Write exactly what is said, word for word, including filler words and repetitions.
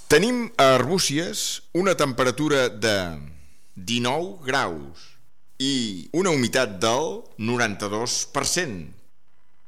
Tenim a Arbúcies una temperatura de dinou graus i una humitat del noranta-dos per cent.